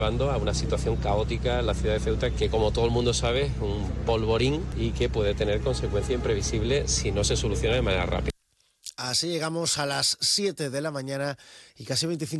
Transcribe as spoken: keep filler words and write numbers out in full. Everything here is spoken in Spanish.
a una situación caótica en la ciudad de Ceuta que, como todo el mundo sabe, es un polvorín y que puede tener consecuencias imprevisibles si no se soluciona de manera rápida. Así llegamos a las siete de la mañana y casi veinticinco